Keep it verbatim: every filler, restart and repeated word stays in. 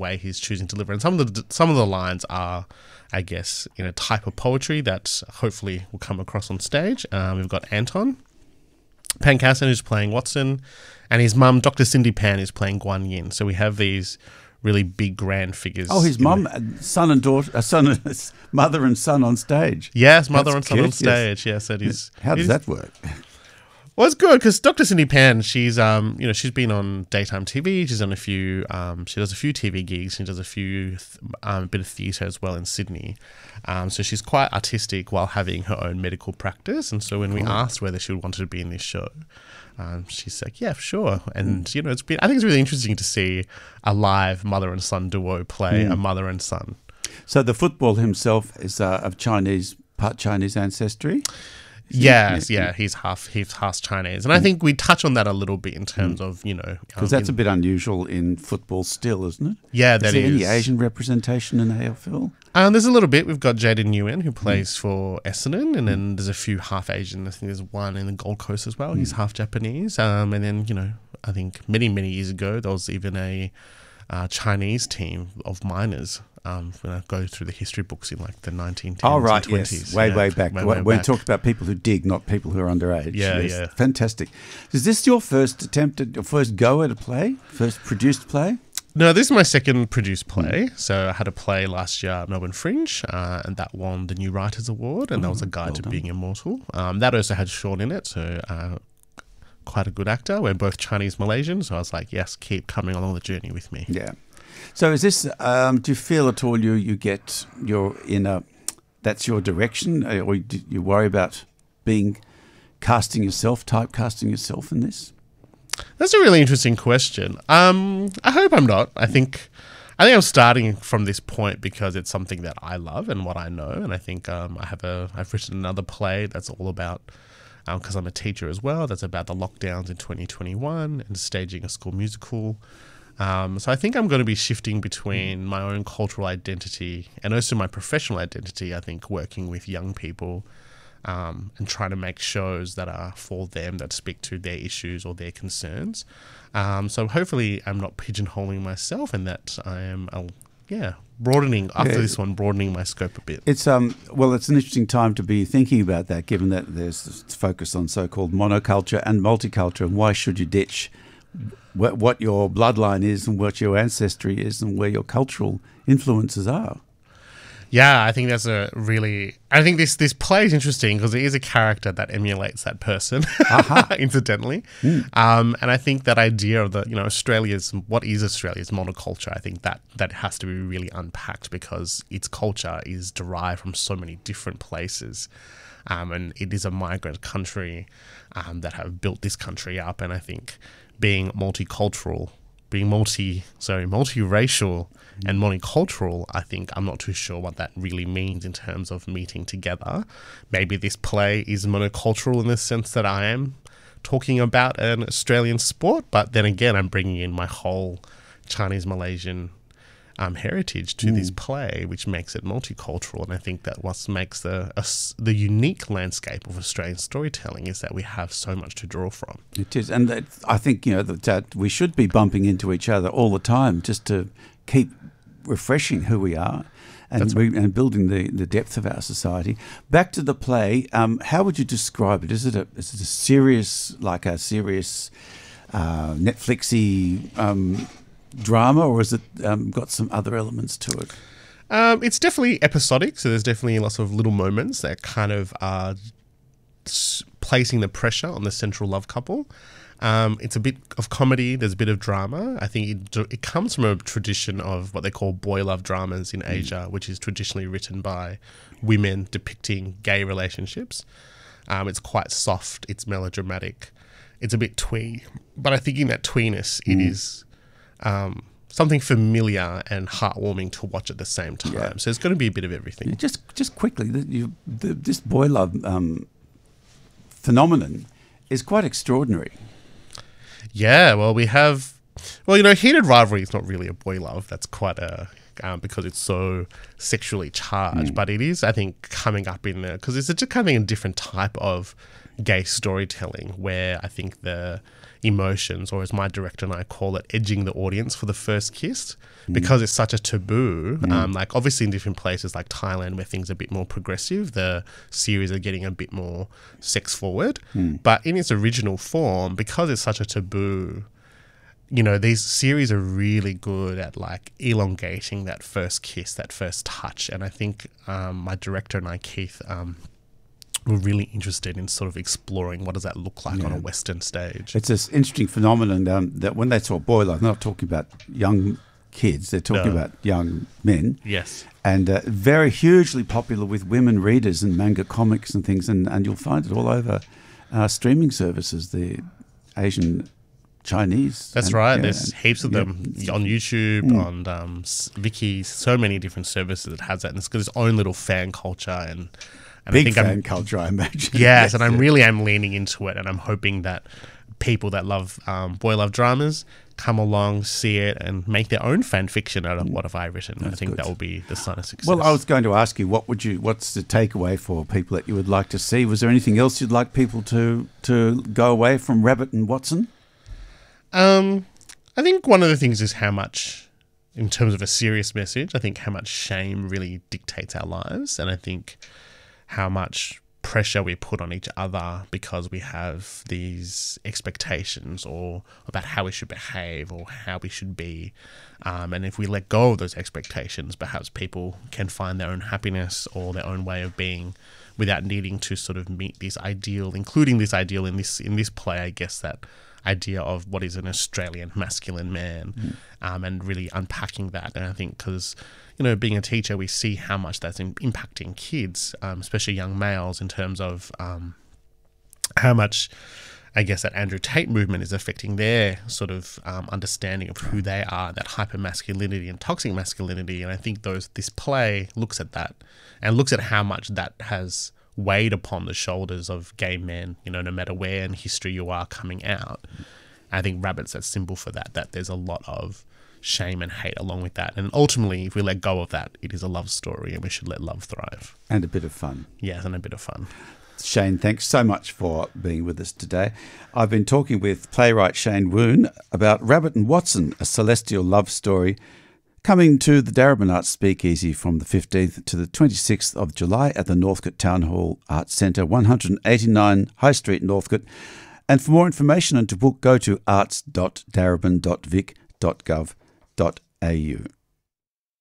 way he's choosing to deliver. And some of the some of the lines are, I guess, in a type of poetry that hopefully will come across on stage. Um, we've got Anton Pankassan, who's playing Watson, and his mum, Doctor Cindy Pan, is playing Guan Yin. So we have these really big, grand figures. Oh, his mum, son and daughter, uh, son, and, mother and son on stage. Yes, mother That's and son cute, on stage. Yes, it is. How does it is, that work? Well, it's good because Doctor Cindy Pan, she's um, you know, she's been on daytime T V. She's done a few, um, she does a few T V gigs. She does a few, th- um, a bit of theatre as well in Sydney. Um, so she's quite artistic while having her own medical practice. And so when we Cool. asked whether she wanted to be in this show, um, she's like, yeah, sure. And mm. you know, it's been, I think it's really interesting to see a live mother and son duo play mm. a mother and son. So the football himself is uh, of Chinese, part Chinese ancestry. Yes, yeah, yeah, he's half he's half Chinese, and I think we touch on that a little bit in terms mm. of, you know, because um, that's in, a bit unusual in football still, isn't it? Yeah, is that there is. Any Asian representation in A F L? Um, there's a little bit. We've got Jaden Nguyen, who plays mm. for Essendon, and then there's a few half Asian. I think there's one in the Gold Coast as well. Mm. He's half Japanese, um, and then, you know, I think many many years ago there was even a uh, Chinese team of miners. Um, when I go through the history books in like the nineteen tens oh, right, and twenties. Yes. Way, yeah, way back. Way, way, way we back. talked about people who dig, not people who are underage. Yeah, yes. yeah. Fantastic. Is this your first attempt at, your first go at a play? First produced play? No, this is my second produced play. Mm. So I had a play last year at Melbourne Fringe, uh, and that won the New Writers Award, and oh, that was a guide well to done. being immortal. Um, that also had Sean in it, so uh, quite a good actor. We're both Chinese Malaysian, so I was like, yes, keep coming along the journey with me. Yeah. So is this, um, do you feel at all you, you get your inner, that's your direction, or do you worry about being, casting yourself, typecasting yourself in this? That's a really interesting question. Um, I hope I'm not. I think I think I'm starting from this point because it's something that I love and what I know, and I think um, I have a I've written another play that's all about, because um, I'm a teacher as well, that's about the lockdowns in twenty twenty-one and staging a school musical. Um, so I think I'm going to be shifting between my own cultural identity and also my professional identity, I think, working with young people um, and trying to make shows that are for them, that speak to their issues or their concerns. Um, so hopefully I'm not pigeonholing myself, and that I am, uh, yeah, broadening, after yeah. this one, broadening my scope a bit. It's um well, it's an interesting time to be thinking about that, given that there's this focus on so-called monoculture and multicultural, and why should you ditch what, what your bloodline is and what your ancestry is and where your cultural influences are. Yeah, I think that's a really... I think this, this play is interesting because it is a character that emulates that person, uh-huh. incidentally. Mm. Um, and I think that idea of the, you know, Australia's... What is Australia's monoculture? I think that, that has to be really unpacked because its culture is derived from so many different places. Um, and it is a migrant country um, that have built this country up. And I think being multicultural, being multi, sorry, multiracial and multicultural, I think I'm not too sure what that really means in terms of meeting together. Maybe this play is monocultural in the sense that I am talking about an Australian sport, but then again, I'm bringing in my whole Chinese Malaysian um, heritage to mm. this play, which makes it multicultural. And I think that what makes the uh, the unique landscape of Australian storytelling is that we have so much to draw from. It is, and that, I think you know that, that we should be bumping into each other all the time, just to keep refreshing who we are and, we, and building the, the depth of our society. Back to the play, um, how would you describe it? Is it a is it a serious, like a serious uh, Netflixy um, drama, or has it um, got some other elements to it? Um, it's definitely episodic, so there's definitely lots of little moments that kind of are placing the pressure on the central love couple. Um, it's a bit of comedy, there's a bit of drama. I think it, it comes from a tradition of what they call boy love dramas in mm. Asia, which is traditionally written by women depicting gay relationships. Um, it's quite soft, it's melodramatic, it's a bit twee. But I think in that tweeness, mm. it is um, something familiar and heartwarming to watch at the same time. Yeah. So it's going to be a bit of everything. Yeah, just just quickly, the, you, the, this boy love um, phenomenon is quite extraordinary. Yeah, well, we have, well, you know, heated rivalry is not really a boy love. That's quite a, um, because it's so sexually charged. Mm. But it is, I think, coming up in there, because it's just coming in a different type of gay storytelling, where I think the emotions, or as my director and I call it, edging the audience for the first kiss, mm. because it's such a taboo. Mm. Um, like obviously in different places like Thailand where things are a bit more progressive, the series are getting a bit more sex forward. Mm. But in its original form, because it's such a taboo, you know, these series are really good at like elongating that first kiss, that first touch. And I think um, my director and I, Keith, um, were really interested in sort of exploring what does that look like yeah. on a Western stage. It's this interesting phenomenon um, that when they saw Boiler, they're not talking about young kids, they're talking no. about young men. Yes. And uh, very hugely popular with women readers and manga comics and things. And, and you'll find it all over uh, streaming services, the Asian Chinese. That's and, right. yeah, There's and, heaps of yeah. them on YouTube, mm. on um, Viki, so many different services that has that. And it's got its own little fan culture and, and big I think fan I'm, culture, I imagine. Yes, yes, and I'm really am leaning into it, and I'm hoping that people that love um, boy love dramas come along, see it, and make their own fan fiction out of what have I written. That's I think good. That will be the sign of success. Well, I was going to ask you, what would you? What's the takeaway for people that you would like to see? Was there anything else you'd like people to to go away from Rabbit and Watson? Um, I think one of the things is how much, in terms of a serious message, I think how much shame really dictates our lives, and I think how much pressure we put on each other because we have these expectations or about how we should behave or how we should be. Um, and if we let go of those expectations, perhaps people can find their own happiness or their own way of being without needing to sort of meet this ideal, including this ideal in this in this play, I guess, that idea of what is an Australian masculine man, mm. um, and really unpacking that. And I think because, you know, being a teacher, we see how much that's in, impacting kids, um, especially young males, in terms of um, how much, I guess, that Andrew Tate movement is affecting their sort of um, understanding of who they are, that hyper-masculinity and toxic masculinity. And I think those this play looks at that and looks at how much that has weighed upon the shoulders of gay men, you know, no matter where in history you are coming out. I think Rabbit's that symbol for that, that there's a lot of shame and hate along with that. And ultimately, if we let go of that, it is a love story and we should let love thrive. And a bit of fun. Yes, and a bit of fun. Shane, thanks so much for being with us today. I've been talking with playwright Shane Woon about Rabbit and Watson, a celestial love story, coming to the Darebin Arts Speakeasy from the fifteenth to the twenty-sixth of July at the Northcote Town Hall Arts Centre, one eighty-nine High Street, Northcote. And for more information and to book, go to arts dot darebin dot vic dot gov dot a u.